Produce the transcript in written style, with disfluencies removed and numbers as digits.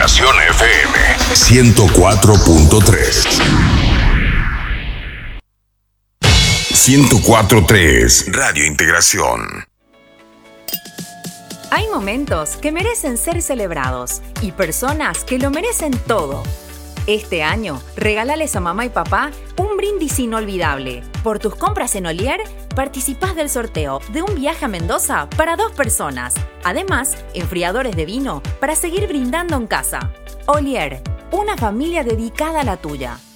Integración FM 104.3. 104.3 Radio Integración. Hay momentos que merecen ser celebrados y personas que lo merecen todo. Este año, regálales a mamá y papá un brindis inolvidable. Por tus compras en Olier, participás del sorteo de un viaje a Mendoza para 2 personas. Además, enfriadores de vino para seguir brindando en casa. Olier, una familia dedicada a la tuya.